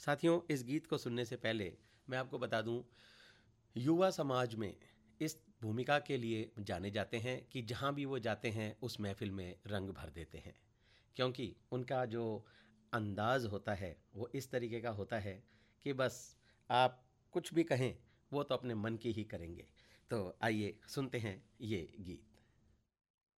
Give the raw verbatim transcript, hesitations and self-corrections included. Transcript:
साथियों, इस गीत को सुनने से पहले मैं आपको बता दूं, युवा समाज में इस भूमिका के लिए जाने जाते हैं कि जहां भी वो जाते हैं उस महफिल में रंग भर देते हैं, क्योंकि उनका जो अंदाज़ होता है वो इस तरीके का होता है कि बस आप कुछ भी कहें वो तो अपने मन की ही करेंगे। तो आइए सुनते हैं ये गीत।